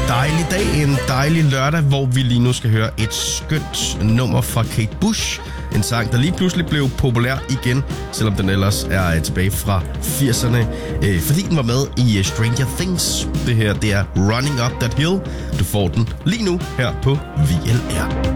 dejlig dag, en dejlig lørdag, hvor vi lige nu skal høre et skønt nummer fra Kate Bush. En sang, der lige pludselig blev populær igen, selvom den ellers er tilbage fra 80'erne, fordi den var med i Stranger Things. Det her, det er Running Up That Hill. Du får den lige nu her på VLR.